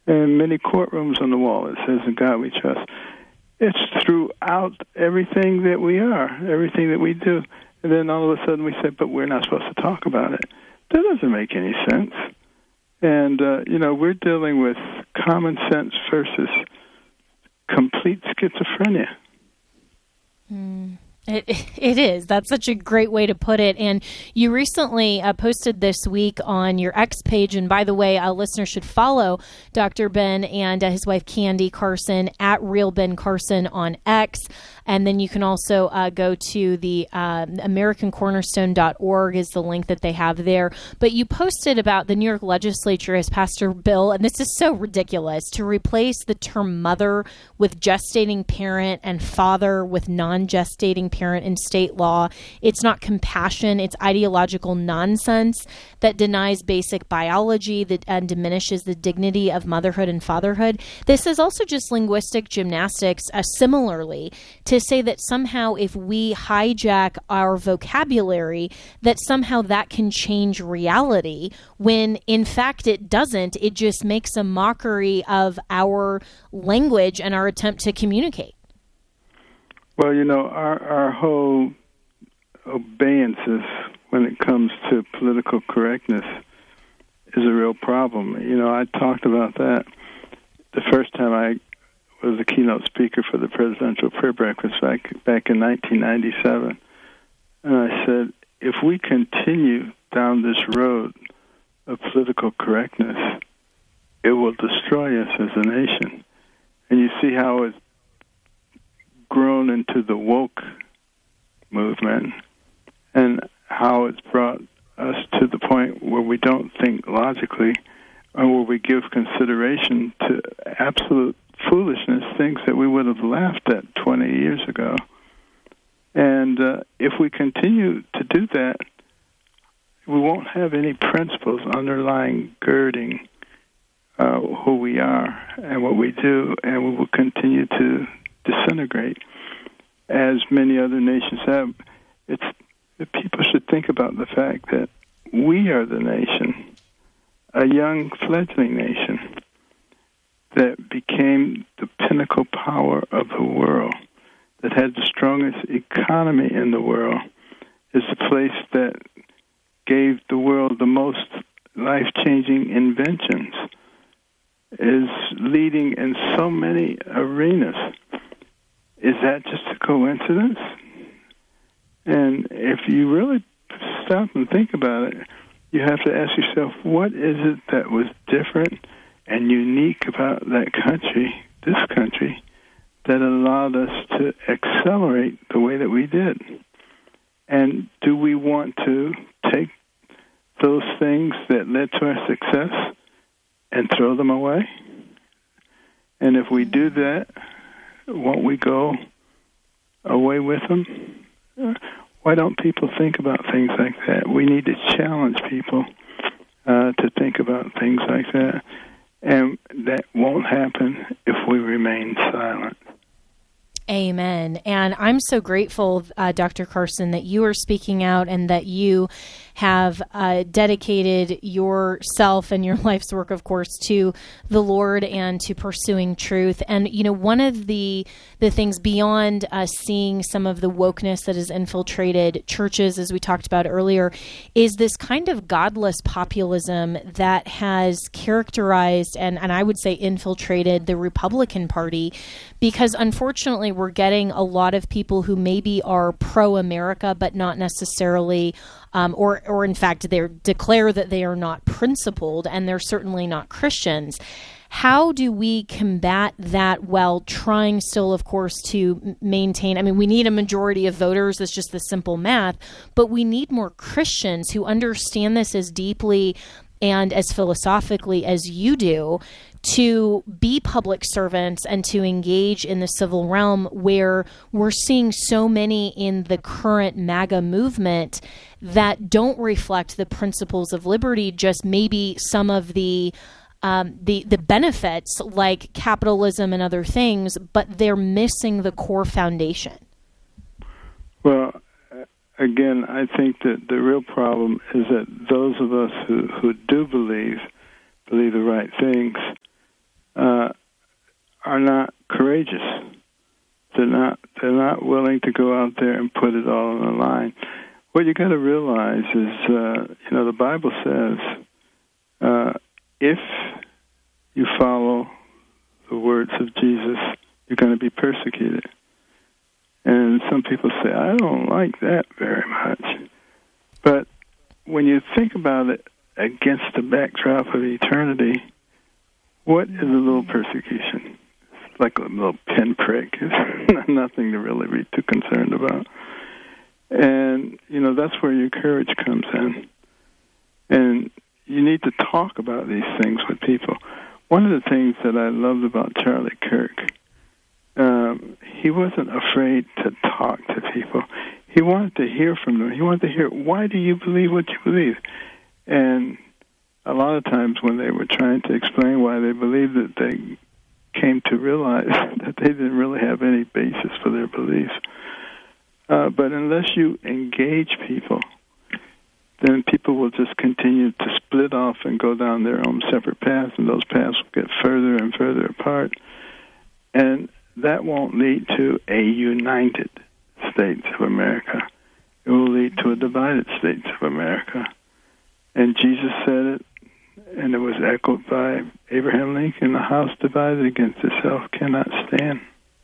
And many courtrooms on the wall, it says, "In God we trust." It's throughout everything that we are, everything that we do. And then all of a sudden we say, but we're not supposed to talk about it. That doesn't make any sense. And, we're dealing with common sense versus complete schizophrenia. It is. That's such a great way to put it. And you recently posted this week on your X page. And by the way, a listener should follow Dr. Ben and his wife Candy Carson at Real Ben Carson on X. And then you can also go to the AmericanCornerstone.org is the link that they have there. But you posted about the New York legislature has passed a bill, and this is so ridiculous, to replace the term mother with gestating parent and father with non-gestating parent in state law. It's not compassion. It's ideological nonsense that denies basic biology and diminishes the dignity of motherhood and fatherhood. This is also just linguistic gymnastics, similarly, to say that somehow if we hijack our vocabulary, that somehow that can change reality, when in fact it doesn't. It just makes a mockery of our language and our attempt to communicate. Well, our whole obeyances when it comes to political correctness is a real problem. I talked about that the first time I was a keynote speaker for the Presidential Prayer Breakfast back in 1997. And I said, if we continue down this road of political correctness, it will destroy us as a nation. And you see how it's grown into the woke movement and how it's brought us to the point where we don't think logically or where we give consideration to absolute foolishness, things that we would have laughed at 20 years ago. And if we continue to do that, we won't have any principles underlying girding who we are and what we do, and we will continue to disintegrate as many other nations have. People should think about the fact that we are the nation, a young fledgling nation, that became the pinnacle power of the world, that had the strongest economy in the world, is the place that gave the world the most life-changing inventions, is leading in so many arenas. Is that just a coincidence? And if you really stop and think about it, you have to ask yourself, what is it that was different and unique about that country, this country, that allowed us to accelerate the way that we did? And do we want to take those things that led to our success and throw them away? And if we do that, won't we go away with them? Why don't people think about things like that? We need to challenge people to think about things like that. And that won't happen if we remain silent. Amen. And I'm so grateful, Dr. Carson, that you are speaking out and that you have dedicated yourself and your life's work, of course, to the Lord and to pursuing truth. And, one of the things beyond seeing some of the wokeness that has infiltrated churches, as we talked about earlier, is this kind of godless populism that has characterized and I would say infiltrated the Republican Party, because unfortunately we're getting a lot of people who maybe are pro-America but not necessarily or in fact, they declare that they are not principled, and they're certainly not Christians. How do we combat that while trying still, of course, to maintain? We need a majority of voters. That's just the simple math. But we need more Christians who understand this as deeply and as philosophically as you do, to be public servants and to engage in the civil realm, where we're seeing so many in the current MAGA movement that don't reflect the principles of liberty, just maybe some of the benefits like capitalism and other things, but they're missing the core foundation. Well, again, I think that the real problem is that those of us who do believe the right things are not courageous. They're not willing to go out there and put it all on the line. What you got to realize is, the Bible says, if you follow the words of Jesus, you're going to be persecuted. And some people say, I don't like that very much. But when you think about it against the backdrop of eternity, what is a little persecution? It's like a little pinprick. It's nothing to really be too concerned about. And, that's where your courage comes in. And you need to talk about these things with people. One of the things that I loved about Charlie Kirk, he wasn't afraid to talk to people. He wanted to hear from them. He wanted to hear, why do you believe what you believe? And a lot of times when they were trying to explain why they believed it, they came to realize that they didn't really have any basis for their beliefs. But unless you engage people, then people will just continue to split off and go down their own separate paths, and those paths will get further and further apart. And that won't lead to a united States of America. It will lead to a divided States of America. And Jesus said it, and it was echoed by Abraham Lincoln, a house divided against itself cannot stand.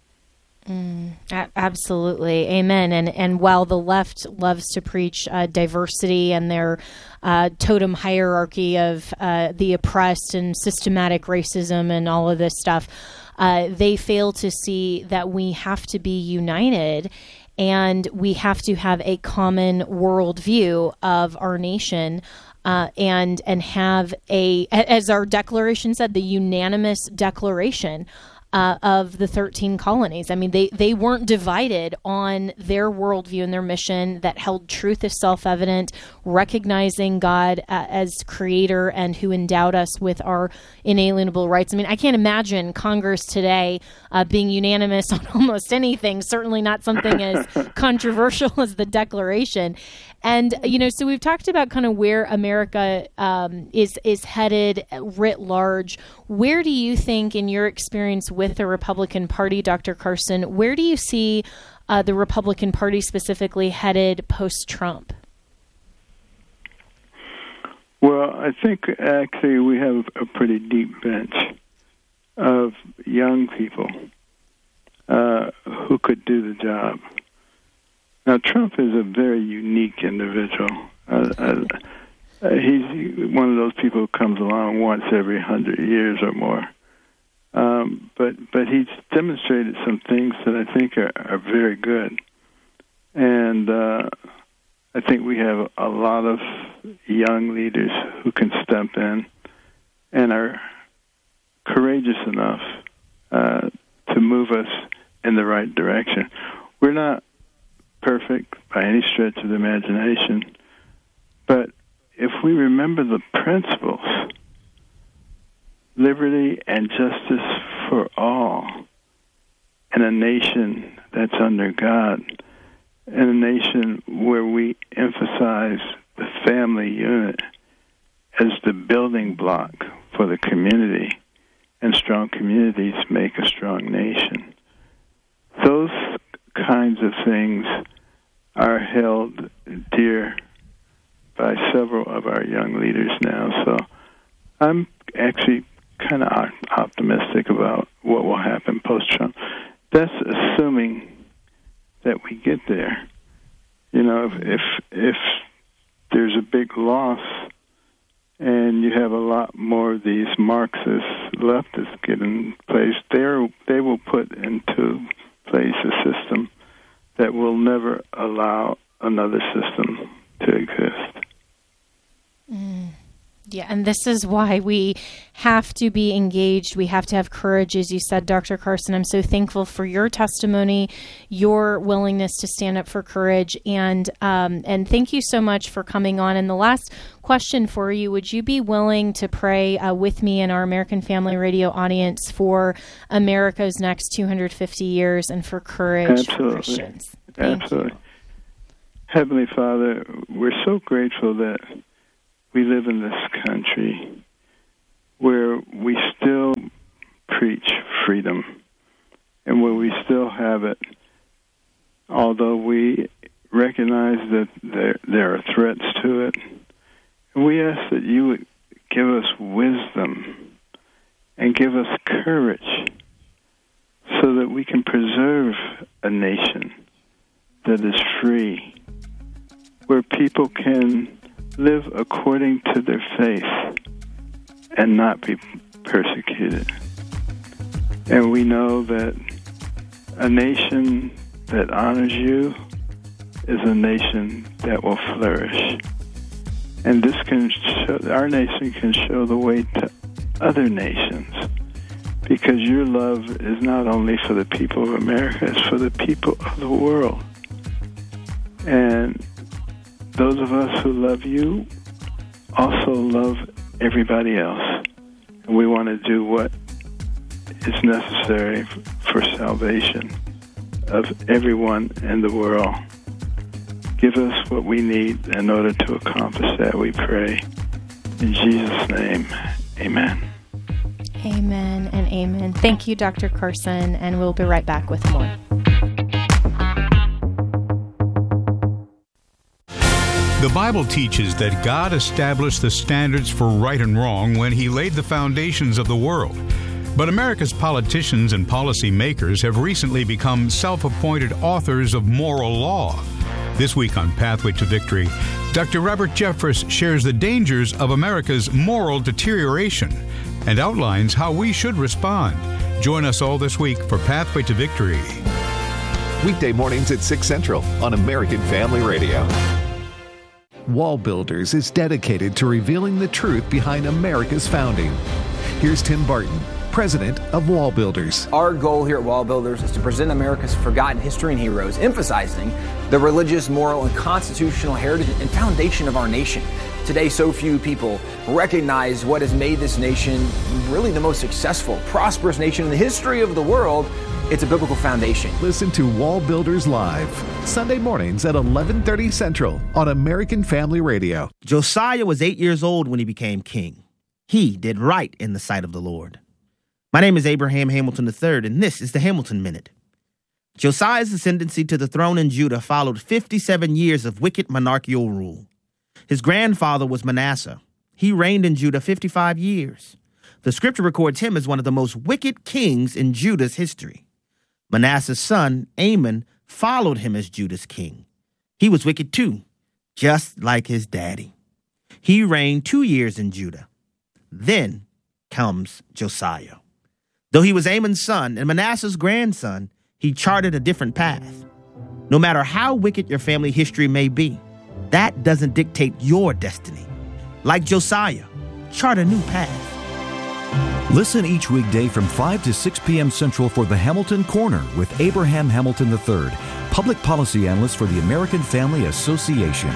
Absolutely. Amen. And while the left loves to preach diversity and their totem hierarchy of the oppressed and systematic racism and all of this stuff, they fail to see that we have to be united and we have to have a common worldview of our nation. And have as our declaration said, the unanimous declaration of the 13 colonies. I mean, they weren't divided on their worldview and their mission that held truth as self-evident, recognizing God as creator and who endowed us with our inalienable rights. I mean, I can't imagine Congress today being unanimous on almost anything, certainly not something as controversial as the Declaration. And, so we've talked about kind of where America is headed writ large. Where do you think, in your experience with the Republican Party, Dr. Carson, where do you see the Republican Party specifically headed post-Trump? Well, I think actually we have a pretty deep bench of young people who could do the job. Now, Trump is a very unique individual. He's one of those people who comes along once every 100 years or more. But he's demonstrated some things that I think are very good. And I think we have a lot of young leaders who can step in and are courageous enough to move us in the right direction. We're not perfect by any stretch of the imagination, but if we remember the principles, liberty and justice for all, in a nation that's under God, in a nation where we emphasize the family unit as the building block for the community, and strong communities make a strong nation. Those kinds of things are held dear by several of our young leaders now. So I'm actually kind of optimistic about what will happen post-Trump. That's assuming that we get there. If there's a big loss and you have a lot more of these Marxist leftists get in place, they will put into place a system that will never allow another system to exist. Yeah, and this is why we have to be engaged. We have to have courage, as you said, Dr. Carson. I'm so thankful for your testimony, your willingness to stand up for courage, and thank you so much for coming on. And the last question for you, would you be willing to pray with me and our American Family Radio audience for America's next 250 years and for courage for Christians? Absolutely. Heavenly Father, we're so grateful that we live in this country where we still freedom. And where we still have it, although we recognize that there are threats to it, and we ask that you would give us wisdom and give us courage so that we can preserve a nation that is free, where people can live according to their faith and not be persecuted. And we know that a nation that honors you is a nation that will flourish. And this can show, our nation can show the way to other nations, because your love is not only for the people of America, it's for the people of the world. And those of us who love you also love everybody else. And we want to do what is necessary for salvation of everyone in the world. Give us what we need in order to accomplish that, we pray. In Jesus' name, amen. Amen and amen. Thank you, Dr. Carson, and we'll be right back with more. The Bible teaches that God established the standards for right and wrong when He laid the foundations of the world. But America's politicians and policy makers have recently become self-appointed authors of moral law. This week on Pathway to Victory, Dr. Robert Jeffress shares the dangers of America's moral deterioration and outlines how we should respond. Join us all this week for Pathway to Victory. Weekday mornings at 6 Central on American Family Radio. Wall Builders is dedicated to revealing the truth behind America's founding. Here's Tim Barton, president of Wall Builders. Our goal here at Wall Builders is to present America's forgotten history and heroes, emphasizing the religious, moral, and constitutional heritage and foundation of our nation. Today, so few people recognize what has made this nation really the most successful, prosperous nation in the history of the world. It's a biblical foundation. Listen to Wall Builders Live, Sunday mornings at 11:30 Central on American Family Radio. Josiah was 8 years old when he became king. He did right in the sight of the Lord. My name is Abraham Hamilton III, and this is the Hamilton Minute. Josiah's ascendancy to the throne in Judah followed 57 years of wicked monarchical rule. His grandfather was Manasseh. He reigned in Judah 55 years. The scripture records him as one of the most wicked kings in Judah's history. Manasseh's son, Amon, followed him as Judah's king. He was wicked too, just like his daddy. He reigned 2 years in Judah. Then comes Josiah. Though he was Amon's son and Manasseh's grandson, he charted a different path. No matter how wicked your family history may be, that doesn't dictate your destiny. Like Josiah, chart a new path. Listen each weekday from 5 to 6 p.m. Central for the Hamilton Corner with Abraham Hamilton III, public policy analyst for the American Family Association.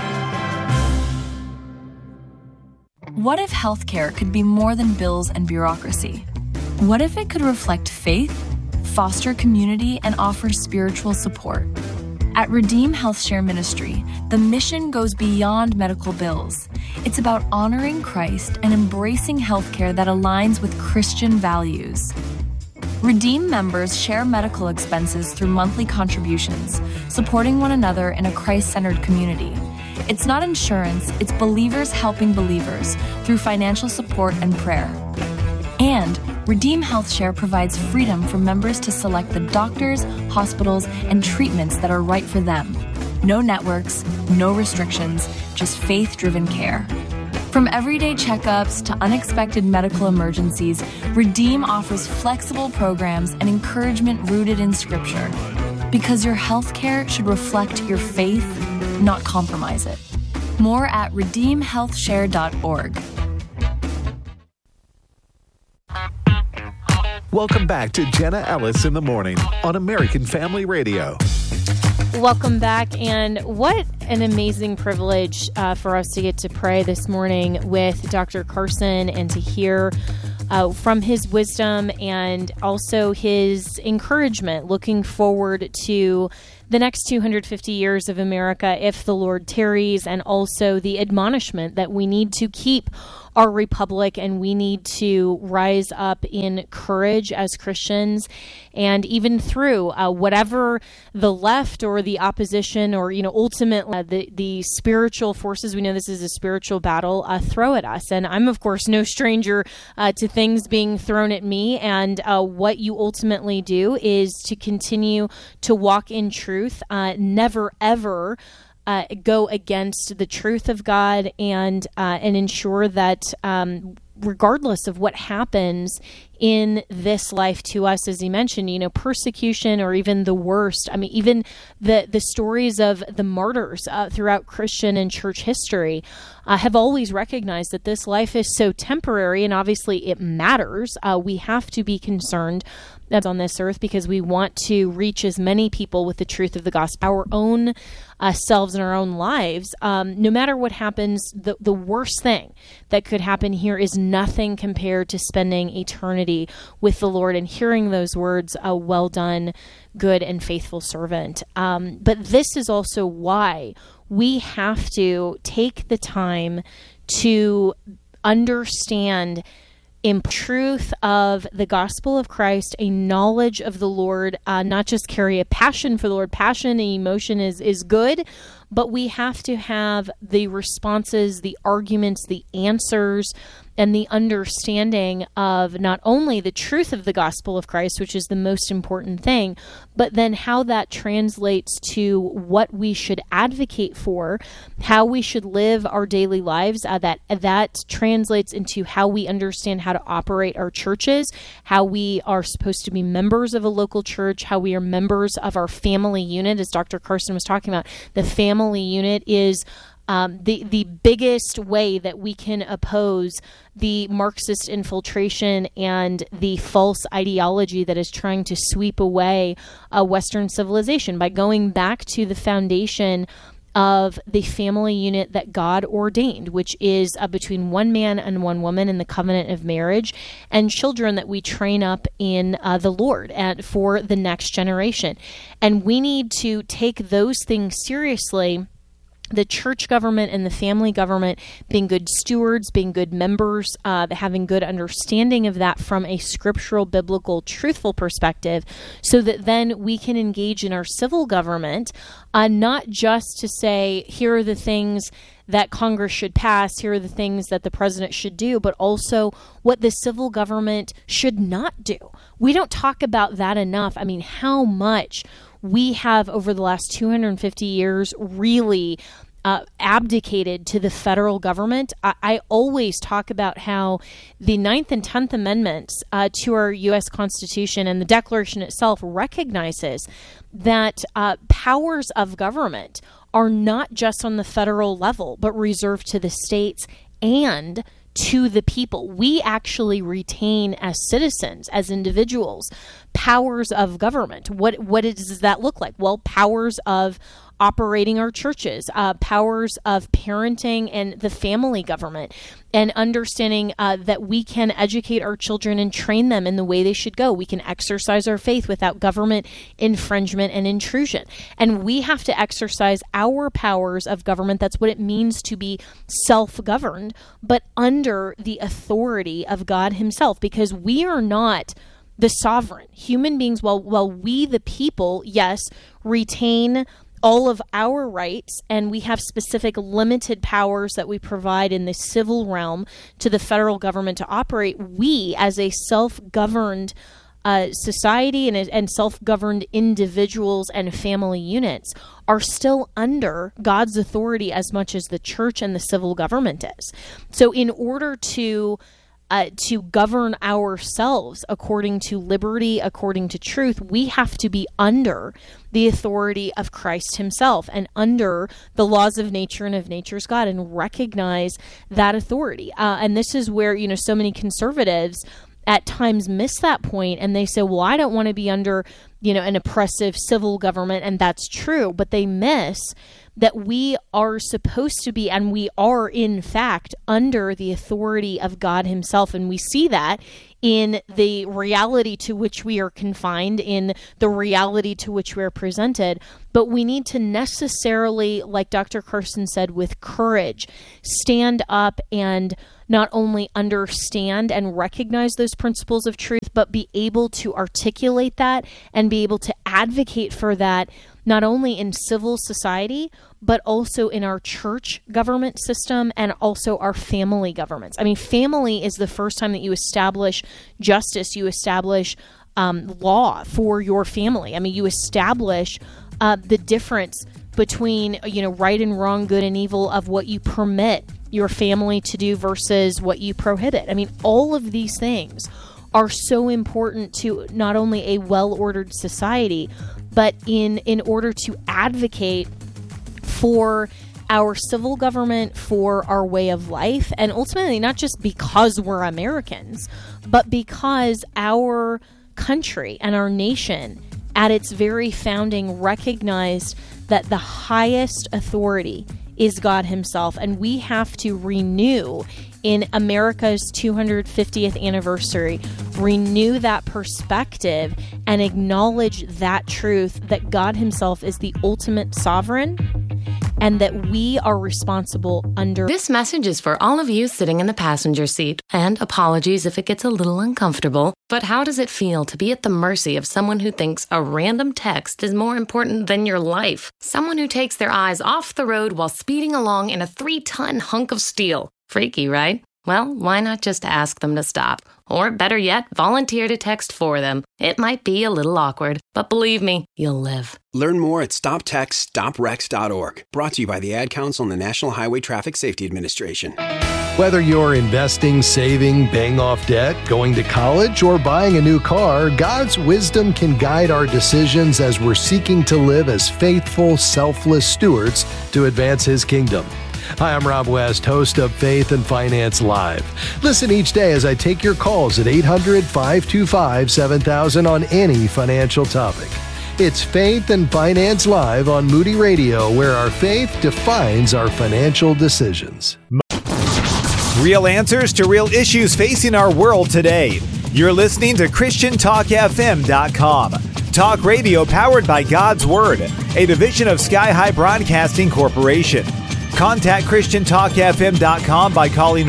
What if healthcare could be more than bills and bureaucracy? What if it could reflect faith, foster community, and offer spiritual support? At Redeem Health Share Ministry, the mission goes beyond medical bills. It's about honoring Christ and embracing healthcare that aligns with Christian values. Redeem members share medical expenses through monthly contributions, supporting one another in a Christ-centered community. It's not insurance, it's believers helping believers through financial support and prayer. And Redeem Health Share provides freedom for members to select the doctors, hospitals, and treatments that are right for them. No networks, no restrictions, just faith-driven care. From everyday checkups to unexpected medical emergencies, Redeem offers flexible programs and encouragement rooted in Scripture. Because your health care should reflect your faith, not compromise it. More at redeemhealthshare.org. Welcome back to Jenna Ellis in the Morning on American Family Radio. Welcome back, and what an amazing privilege for us to get to pray this morning with Dr. Carson and to hear from his wisdom and also his encouragement, looking forward to the next 250 years of America if the Lord tarries, and also the admonishment that we need to keep our republic and we need to rise up in courage as Christians, and even through whatever the left or the opposition or, ultimately the spiritual forces, we know this is a spiritual battle, throw at us. And I'm, of course, no stranger to things being thrown at me. And what you ultimately do is to continue to walk in truth, never, ever go against the truth of God, and ensure that regardless of what happens in this life to us, as he mentioned, persecution or even the worst. I mean, even the stories of the martyrs throughout Christian and church history have always recognized that this life is so temporary, and obviously it matters. We have to be concerned that's on this earth because we want to reach as many people with the truth of the gospel, our own selves and our own lives. No matter what happens, the worst thing that could happen here is nothing compared to spending eternity with the Lord and hearing those words, well done, good and faithful servant. But this is also why we have to take the time to understand in truth of the gospel of Christ, a knowledge of the Lord, not just carry a passion for the Lord. Passion and emotion is good, but we have to have the responses, the arguments, the answers, and the understanding of not only the truth of the gospel of Christ, which is the most important thing, but then how that translates to what we should advocate for, how we should live our daily lives. That translates into how we understand how to operate our churches, how we are supposed to be members of a local church, how we are members of our family unit, as Dr. Carson was talking about. The family unit is the biggest way that we can oppose the Marxist infiltration and the false ideology that is trying to sweep away Western civilization, by going back to the foundation of the family unit that God ordained, which is between one man and one woman in the covenant of marriage, and children that we train up in the Lord and for the next generation. And we need to take those things seriously. The church government and the family government being good stewards, being good members, having good understanding of that from a scriptural, biblical, truthful perspective, so that then we can engage in our civil government, not just to say, here are the things that Congress should pass, here are the things that the president should do, but also what the civil government should not do. We don't talk about that enough. I mean, how much we have over the last 250 years really abdicated to the federal government. I always talk about how the 9th and 10th Amendments to our U.S. Constitution and the Declaration itself recognizes that powers of government are not just on the federal level, but reserved to the states and to the people. We actually retain as citizens, as individuals, powers of government. What does that look like? Well, powers of operating our churches, powers of parenting and the family government, and understanding that we can educate our children and train them in the way they should go. We can exercise our faith without government infringement and intrusion. And we have to exercise our powers of government. That's what it means to be self-governed, but under the authority of God himself, because we are not the sovereign. Human beings, while we the people, yes, retain all of our rights, and we have specific limited powers that we provide in the civil realm to the federal government to operate, we as a self-governed society and self-governed individuals and family units are still under God's authority as much as the church and the civil government is. So in order to govern ourselves according to liberty, according to truth, we have to be under the authority of Christ himself and under the laws of nature and of nature's God, and recognize that authority. And this is where, so many conservatives at times miss that point, and they say, well, I don't want to be under, an oppressive civil government, and that's true, but they miss that we are supposed to be, and we are in fact, under the authority of God himself. And we see that in the reality to which we are confined, in the reality to which we are presented. But we need to necessarily, like Dr. Carson said, with courage, stand up and not only understand and recognize those principles of truth, but be able to articulate that and be able to advocate for that, not only in civil society, but also in our church government system and also our family governments. I mean, family is the first time that you establish justice, you establish law for your family. I mean, you establish the difference between, right and wrong, good and evil, of what you permit your family to do versus what you prohibit. I mean, all of these things are so important to not only a well-ordered society, but in order to advocate for our civil government, for our way of life, and ultimately not just because we're Americans, but because our country and our nation at its very founding recognized that the highest authority is God himself, and we have to renew in America's 250th anniversary, renew that perspective and acknowledge that truth that God himself is the ultimate sovereign and that we are responsible under. This message is for all of you sitting in the passenger seat, and apologies if it gets a little uncomfortable, but how does it feel to be at the mercy of someone who thinks a random text is more important than your life? Someone who takes their eyes off the road while speeding along in a 3-ton hunk of steel. Freaky, right? Well, why not just ask them to stop? Or better yet, volunteer to text for them. It might be a little awkward, but believe me, you'll live. Learn more at StopTextStopWrecks.org. Brought to you by the Ad Council and the National Highway Traffic Safety Administration. Whether you're investing, saving, paying off debt, going to college, or buying a new car, God's wisdom can guide our decisions as we're seeking to live as faithful, selfless stewards to advance His kingdom. Hi, I'm Rob West, host of Faith and Finance Live. Listen each day as I take your calls at 800-525-7000 on any financial topic. It's Faith and Finance Live on Moody Radio, where our faith defines our financial decisions. Real answers to real issues facing our world today. You're listening to ChristianTalkFM.com. Talk radio powered by God's Word, a division of Sky High Broadcasting Corporation. Contact ChristianTalkFM.com by calling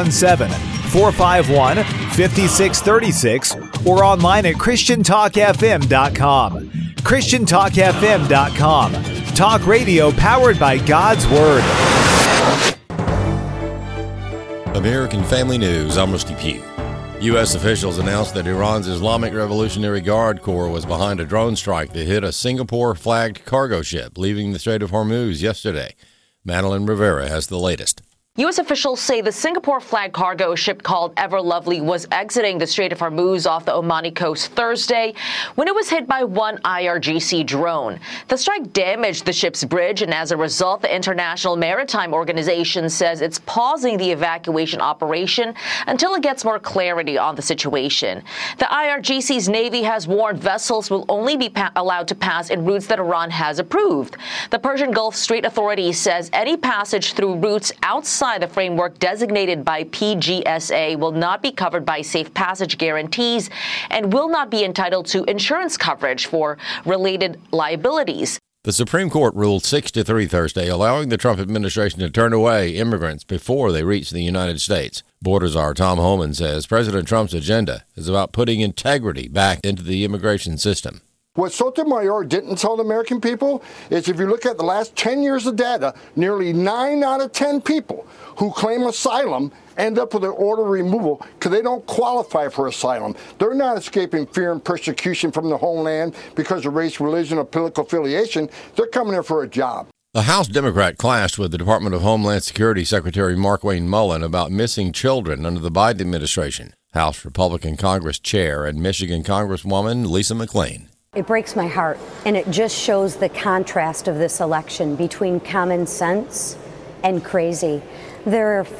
417-451-5636 or online at ChristianTalkFM.com. ChristianTalkFM.com. Talk radio powered by God's Word. American Family News, I'm Rusty Pugh. U.S. officials announced that Iran's Islamic Revolutionary Guard Corps was behind a drone strike that hit a Singapore-flagged cargo ship leaving the Strait of Hormuz yesterday. Madeline Rivera has the latest. U.S. officials say the Singapore-flagged cargo ship called Ever Lovely was exiting the Strait of Hormuz off the Omani coast Thursday when it was hit by one IRGC drone. The strike damaged the ship's bridge, and as a result, the International Maritime Organization says it's pausing the evacuation operation until it gets more clarity on the situation. The IRGC's Navy has warned vessels will only be allowed to pass in routes that Iran has approved. The Persian Gulf Strait Authority says any passage through routes outside the framework designated by PGSA will not be covered by safe passage guarantees and will not be entitled to insurance coverage for related liabilities. The Supreme Court ruled 6-3 Thursday, allowing the Trump administration to turn away immigrants before they reach the United States. Border czar Tom Homan says President Trump's agenda is about putting integrity back into the immigration system. What Sotomayor didn't tell the American people is if you look at the last 10 years of data, nearly 9 out of 10 people who claim asylum end up with an order of removal because they don't qualify for asylum. They're not escaping fear and persecution from the homeland because of race, religion, or political affiliation. They're coming here for a job. The House Democrat clashed with the Department of Homeland Security Secretary Markwayne Mullin about missing children under the Biden administration. House Republican Congress Chair and Michigan Congresswoman Lisa McClain. It breaks my heart, and it just shows the contrast of this election between common sense and crazy. There are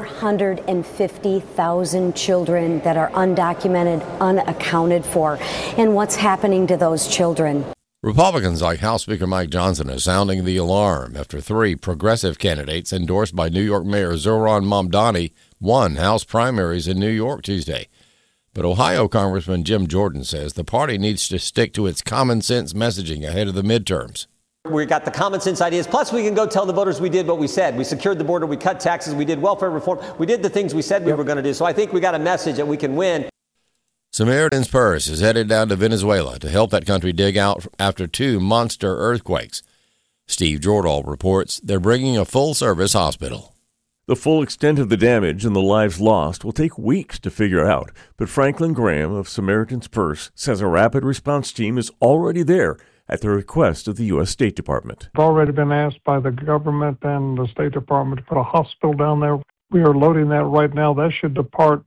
450,000 children that are undocumented, unaccounted for, and what's happening to those children? Republicans like House Speaker Mike Johnson are sounding the alarm after 3 progressive candidates endorsed by New York Mayor Zohran Mamdani won House primaries in New York Tuesday. But Ohio Congressman Jim Jordan says the party needs to stick to its common sense messaging ahead of the midterms. We got the common sense ideas. Plus, we can go tell the voters we did what we said. We secured the border. We cut taxes. We did welfare reform. We did the things we said we were going to do. So I think we got a message that we can win. Samaritan's Purse is headed down to Venezuela to help that country dig out after 2 monster earthquakes. Steve Jordahl reports they're bringing a full-service hospital. The full extent of the damage and the lives lost will take weeks to figure out, but Franklin Graham of Samaritan's Purse says a rapid response team is already there at the request of the U.S. State Department. I've already been asked by the government and the State Department to put a hospital down there. We are loading that right now. That should depart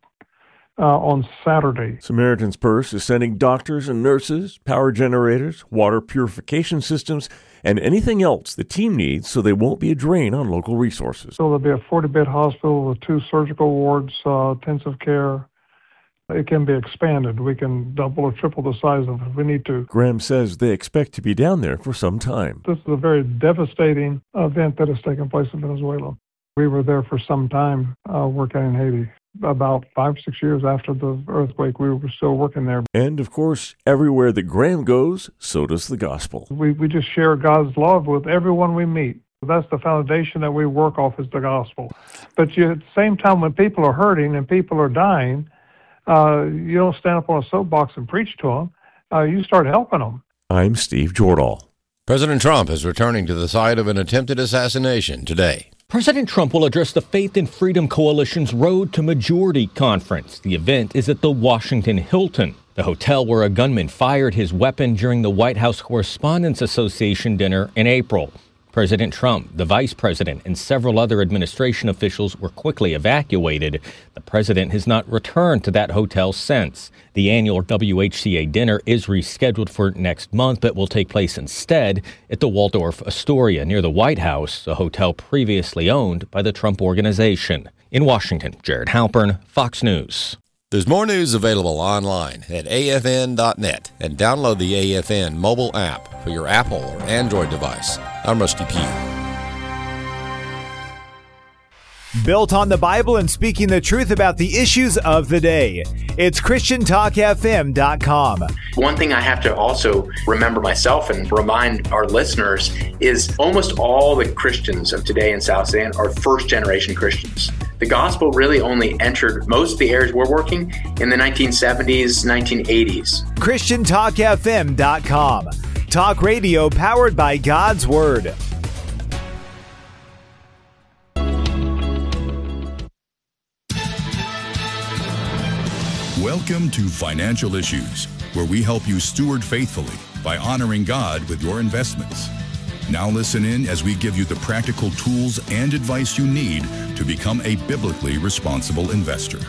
on Saturday. Samaritan's Purse is sending doctors and nurses, power generators, water purification systems, and anything else the team needs so they won't be a drain on local resources. So there'll be a 40-bed hospital with 2 surgical wards, intensive care. It can be expanded. We can double or triple the size of it if we need to. Graham says they expect to be down there for some time. This is a very devastating event that has taken place in Venezuela. We were there for some time working in Haiti. About 5 or 6 years after the earthquake, we were still working there. And, of course, everywhere that Graham goes, so does the gospel. We just share God's love with everyone we meet. That's the foundation that we work off is the gospel. But at the same time, when people are hurting and people are dying, you don't stand up on a soapbox and preach to them. You start helping them. I'm Steve Jordahl. President Trump is returning to the site of an attempted assassination today. President Trump will address the Faith and Freedom Coalition's Road to Majority conference. The event is at the Washington Hilton, the hotel where a gunman fired his weapon during the White House Correspondents Association dinner in April. President Trump, the vice president, and several other administration officials were quickly evacuated. The president has not returned to that hotel since. The annual WHCA dinner is rescheduled for next month, but will take place instead at the Waldorf Astoria near the White House, a hotel previously owned by the Trump Organization. In Washington, Jared Halpern, Fox News. There's more news available online at afn.net and download the AFN mobile app for your Apple or Android device. I'm Rusty Pugh. Built on the Bible and speaking the truth about the issues of the day. It's ChristianTalkFM.com. One thing I have to also remember myself and remind our listeners is almost all the Christians of today in South Sudan are first-generation Christians. The gospel really only entered most of the areas we're working in the 1970s, 1980s. ChristianTalkFM.com. Talk radio powered by God's Word. Welcome to Financial Issues, where we help you steward faithfully by honoring God with your investments. Now listen in as we give you the practical tools and advice you need to become a biblically responsible investor.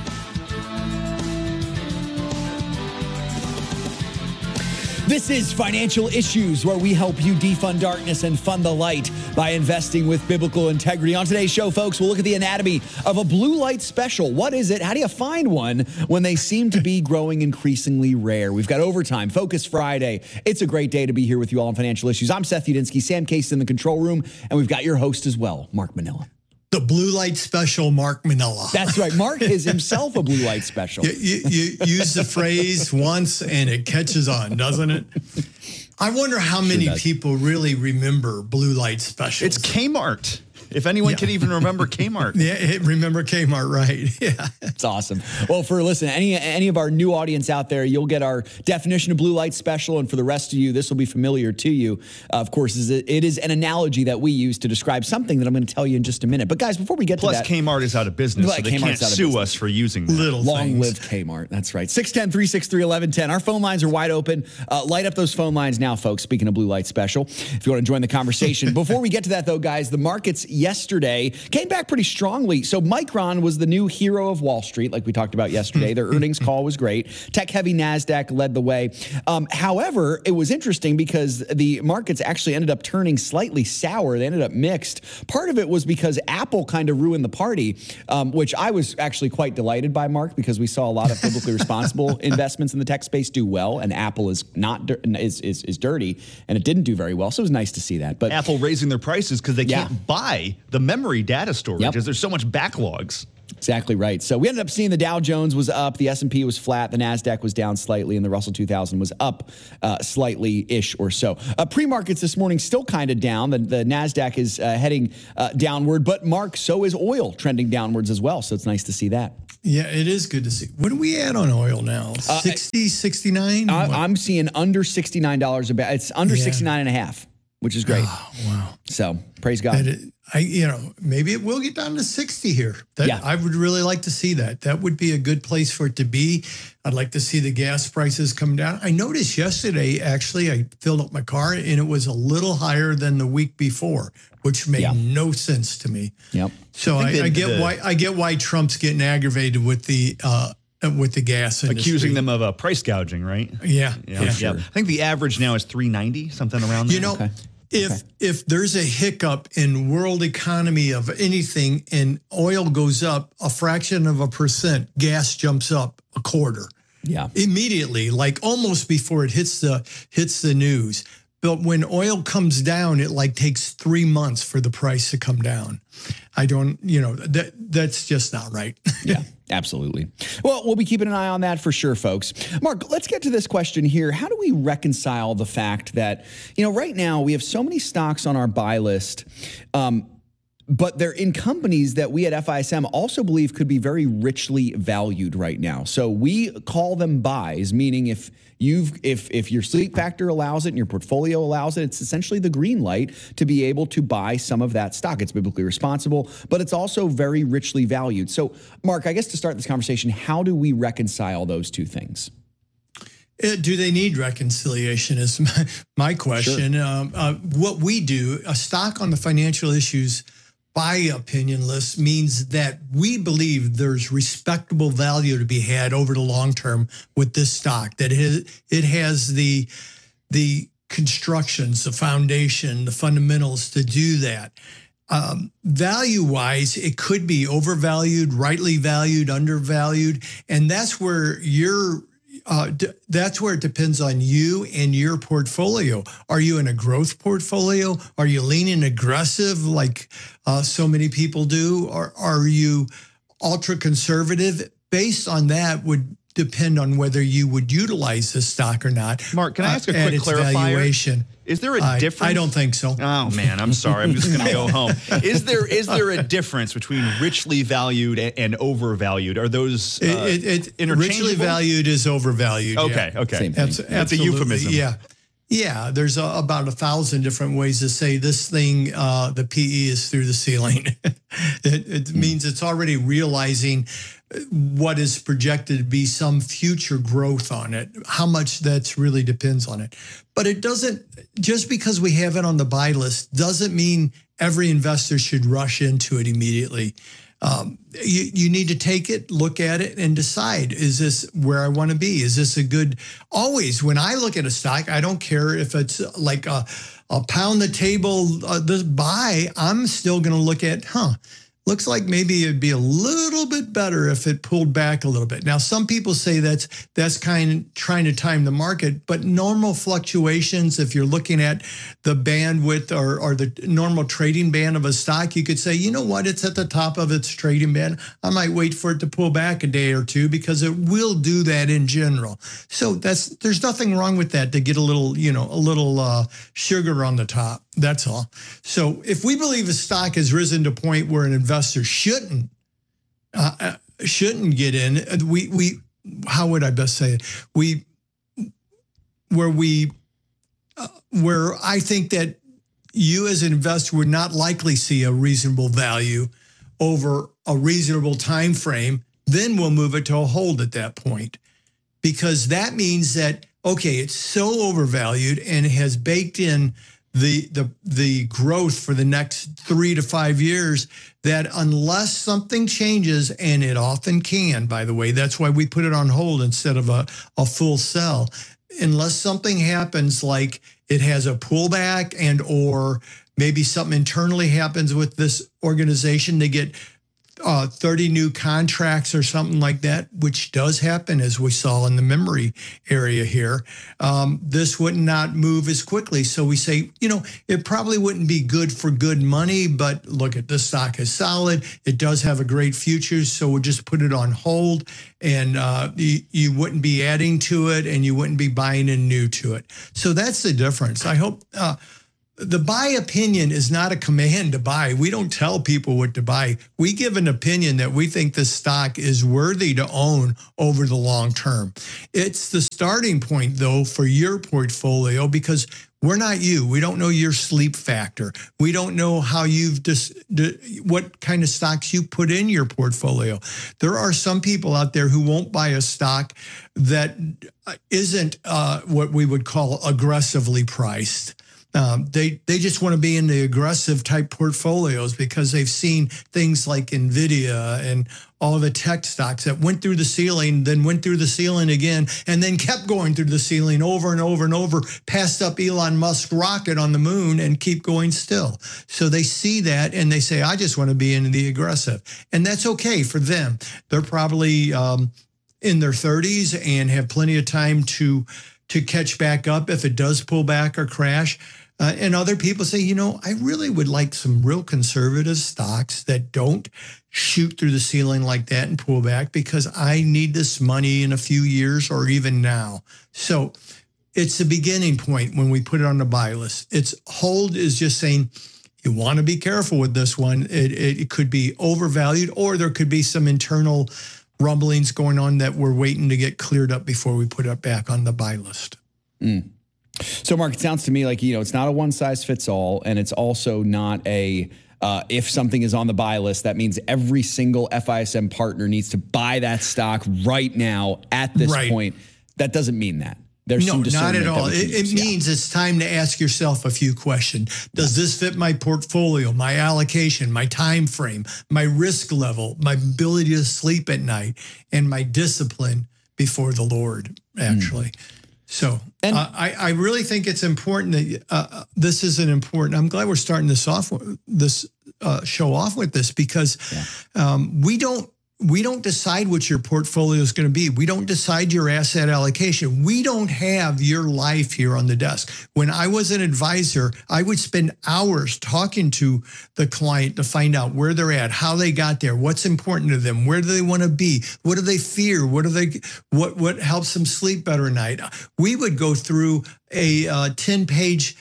This is Financial Issues, where we help you defund darkness and fund the light by investing with biblical integrity. On today's show, folks, we'll look at the anatomy of a blue light special. What is it? How do you find one when they seem to be growing increasingly rare? We've got Overtime, Focus Friday. It's a great day to be here with you all on Financial Issues. I'm Seth Udinsky, Sam Case in the control room, and we've got your host as well, Mark Manila. The blue light special, Mark Manila. That's right. Mark is himself a blue light special. You use the phrase once and it catches on, doesn't it? I wonder how many people really remember blue light specials. It's Kmart. If anyone can even remember Kmart. Yeah, remember Kmart, right. Yeah. It's awesome. Well, for any of our new audience out there, you'll get our definition of blue light special. And for the rest of you, this will be familiar to you. Of course, it is an analogy that we use to describe something that I'm going to tell you in just a minute. But guys, before we get to that. Plus, Kmart is out of business, so they can't sue us for using that. Long live Kmart. That's right. 610-363-1110. Our phone lines are wide open. Light up those phone lines now, folks. Speaking of blue light special, if you want to join the conversation. Before we get to that, though, guys, the markets yesterday came back pretty strongly. So Micron was the new hero of Wall Street, like we talked about yesterday. Their earnings call was great. Tech-heavy NASDAQ led the way. However, it was interesting because the markets actually ended up turning slightly sour. They ended up mixed. Part of it was because Apple kind of ruined the party, which I was actually quite delighted by, Mark, because we saw a lot of biblically responsible investments in the tech space do well, and Apple is is dirty, and it didn't do very well. So it was nice to see that. But Apple raising their prices because they can't buy the memory data storage as there's so much backlogs. Exactly right. So we ended up seeing the Dow Jones was up, the S&P was flat, the NASDAQ was down slightly, and the Russell 2000 was up slightly-ish or so. Pre-markets this morning still kind of down. The NASDAQ is heading downward, but Mark, so is oil trending downwards as well. So it's nice to see that. Yeah, it is good to see. What are we at on oil now? 60, 69? I'm seeing under $69 a barrel. It's under 69 and a half, which is great. Oh, wow. So praise God. Maybe it will get down to 60 here. I would really like to see that. That would be a good place for it to be. I'd like to see the gas prices come down. I noticed yesterday, actually, I filled up my car and it was a little higher than the week before, which made no sense to me. Yep. So I get why Trump's getting aggravated with the gas industry. Accusing them of price gouging, right? Yeah. Sure. I think the average now is $3.90, something around there. If there's a hiccup in world economy of anything and oil goes up a fraction of a percent, gas jumps up a quarter. Yeah. Immediately, like almost before it hits the news. But when oil comes down, it takes 3 months for the price to come down. That's just not right. Yeah, absolutely. Well, we'll be keeping an eye on that for sure, folks. Mark, let's get to this question here. How do we reconcile the fact that, right now we have so many stocks on our buy list, but they're in companies that we at FISM also believe could be very richly valued right now. So we call them buys, meaning if your sleep factor allows it and your portfolio allows it, it's essentially the green light to be able to buy some of that stock. It's biblically responsible, but it's also very richly valued. So, Mark, I guess to start this conversation, how do we reconcile those two things? Do they need reconciliation is my question. Sure. What we do, a stock on the financial issues buy opinion list means that we believe there's respectable value to be had over the long term with this stock, that it has the constructions, the foundation, the fundamentals to do that. Value-wise, it could be overvalued, rightly valued, undervalued, and that's where it depends on you and your portfolio. Are you in a growth portfolio? Are you leaning aggressive like so many people do? Or are you ultra conservative? Based on that would depend on whether you would utilize this stock or not. Mark, can I ask a quick clarifier? Valuation. Is there a difference? I don't think so. Oh man, I'm sorry. I'm just going to go home. Is there a difference between richly valued and overvalued? Are those interchangeable? Richly valued is overvalued. Okay, yeah. okay. That's a euphemism. Yeah. There's about 1,000 different ways to say this thing. The PE is through the ceiling. It means it's already realizing what is projected to be some future growth on it. How much that's really depends on it. But it doesn't, just because we have it on the buy list doesn't mean every investor should rush into it immediately. You need to take it, look at it, and decide, is this where I want to be? Is this a good, always, when I look at a stock, I don't care if it's like a pound the table, this buy, I'm still going to look at, looks like maybe it'd be a little bit better if it pulled back a little bit. Now, some people say that's kind of trying to time the market, but normal fluctuations, if you're looking at the bandwidth or the normal trading band of a stock, you could say, you know what, it's at the top of its trading band. I might wait for it to pull back a day or two because it will do that in general. So there's nothing wrong with that, to get a little sugar on the top. That's all. So if we believe a stock has risen to a point where an investor shouldn't get in, we how would I best say it? Where I think that you as an investor would not likely see a reasonable value over a reasonable time frame, then we'll move it to a hold at that point, because that means that, okay, it's so overvalued and it has baked in the growth for the next 3 to 5 years, that unless something changes, and it often can, by the way, that's why we put it on hold instead of a full sell. Unless something happens, like it has a pullback or maybe something internally happens with this organization, they get 30 new contracts or something like that, which does happen, as we saw in the memory area here, this would not move as quickly. So we say, it probably wouldn't be good for good money, but look at this stock is solid. It does have a great future, so we'll just put it on hold, and you wouldn't be adding to it, and you wouldn't be buying in new to it. So that's the difference. I hope the buy opinion is not a command to buy. We don't tell people what to buy. We give an opinion that we think the stock is worthy to own over the long term. It's the starting point, though, for your portfolio, because we're not you. We don't know your sleep factor. We don't know how what kind of stocks you put in your portfolio. There are some people out there who won't buy a stock that isn't what we would call aggressively priced. They just want to be in the aggressive type portfolios because they've seen things like NVIDIA and all the tech stocks that went through the ceiling, then went through the ceiling again, and then kept going through the ceiling over and over and over, passed up Elon Musk's rocket on the moon and keep going still. So they see that and they say, I just want to be in the aggressive. And that's okay for them. They're probably in their 30s and have plenty of time to catch back up if it does pull back or crash. And other people say, I really would like some real conservative stocks that don't shoot through the ceiling like that and pull back, because I need this money in a few years or even now. So it's the beginning point when we put it on the buy list. It's hold is just saying you want to be careful with this one. It could be overvalued, or there could be some internal rumblings going on that we're waiting to get cleared up before we put it back on the buy list. So, Mark, it sounds to me like, it's not a one size fits all, and it's also not a if something is on the buy list, that means every single FISM partner needs to buy that stock right now at this point. That doesn't mean that. There's no, not at all. It means it's time to ask yourself a few questions. Does this fit my portfolio, my allocation, my time frame, my risk level, my ability to sleep at night, and my discipline before the Lord, actually? So I really think it's important that this is an important. I'm glad we're starting this off, show off with this, because we don't decide what your portfolio is going to be. We don't decide your asset allocation. We don't have your life here on the desk. When I was an advisor, I would spend hours talking to the client to find out where they're at, how they got there, what's important to them, where do they want to be, what do they fear, what helps them sleep better at night. We would go through a 10-page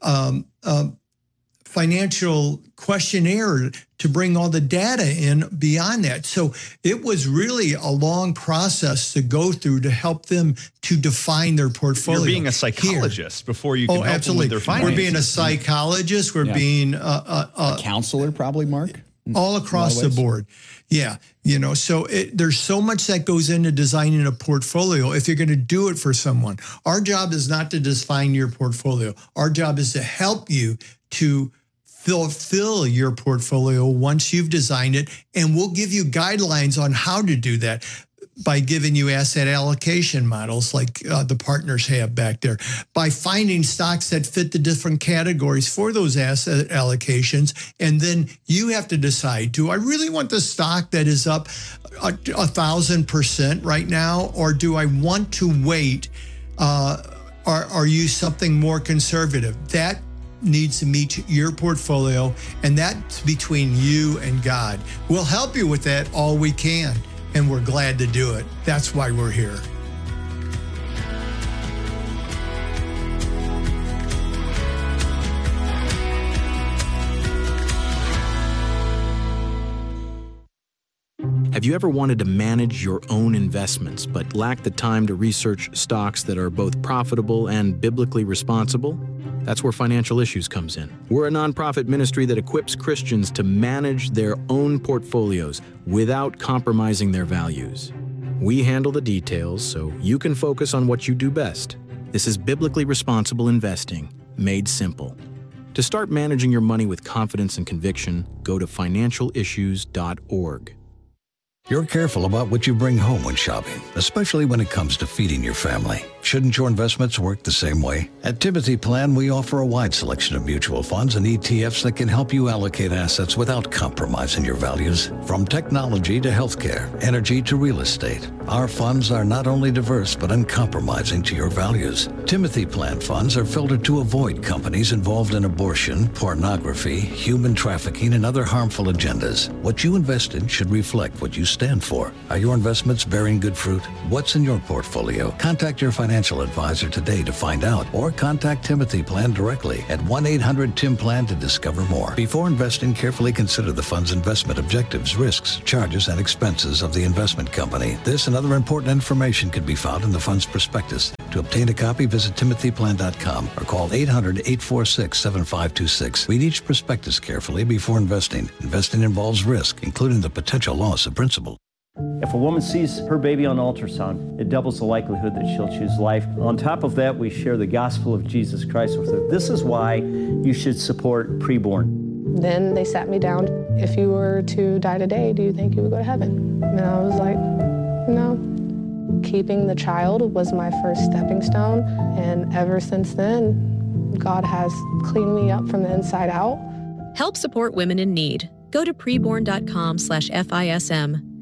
financial questionnaire to bring all the data in beyond that. So it was really a long process to go through to help them to define their portfolio. You're being a psychologist before you can help them with their finances. We're being a psychologist. We're being a counselor, probably, Mark? All across the board. Yeah. So there's so much that goes into designing a portfolio if you're going to do it for someone. Our job is not to define your portfolio. Our job is to help you to fill your portfolio once you've designed it, and we'll give you guidelines on how to do that by giving you asset allocation models like the partners have back there, by finding stocks that fit the different categories for those asset allocations. And then you have to decide, do I really want the stock that is up 1,000% right now, or do I want to wait or use something more conservative? That needs to meet your portfolio, and that's between you and God. We'll help you with that all we can, and we're glad to do it. That's why we're here. Have you ever wanted to manage your own investments but lacked the time to research stocks that are both profitable and biblically responsible? That's where Financial Issues comes in. We're a nonprofit ministry that equips Christians to manage their own portfolios without compromising their values. We handle the details so you can focus on what you do best. This is biblically responsible investing, made simple. To start managing your money with confidence and conviction, go to financialissues.org. You're careful about what you bring home when shopping, especially when it comes to feeding your family. Shouldn't your investments work the same way? At Timothy Plan, we offer a wide selection of mutual funds and ETFs that can help you allocate assets without compromising your values. From technology to healthcare, energy to real estate, our funds are not only diverse but uncompromising to your values. Timothy Plan funds are filtered to avoid companies involved in abortion, pornography, human trafficking, and other harmful agendas. What you invest in should reflect what you stand for. Are your investments bearing good fruit? What's in your portfolio? Contact your financial advisor today to find out, or contact Timothy Plan directly at 1-800-TIM-PLAN to discover more. Before investing, carefully consider the fund's investment objectives, risks, charges, and expenses of the investment company. This and other important information can be found in the fund's prospectus. To obtain a copy, visit timothyplan.com or call 800-846-7526. Read each prospectus carefully before investing. Investing involves risk, including the potential loss of principal. If a woman sees her baby on ultrasound, it doubles the likelihood that she'll choose life. On top of that, we share the gospel of Jesus Christ with her. This is why you should support Preborn. Then they sat me down. If you were to die today, do you think you would go to heaven? And I was like, no. Keeping the child was my first stepping stone. And ever since then, God has cleaned me up from the inside out. Help support women in need. Go to preborn.com/FISM.